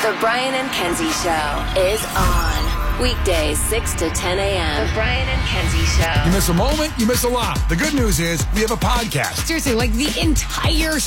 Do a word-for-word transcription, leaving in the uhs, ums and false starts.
The Brian and Kenzie Show is on. Weekdays, six to ten a.m. The Brian and Kenzie Show. You miss a moment, you miss a lot. The good news is we have a podcast. Seriously, like the entire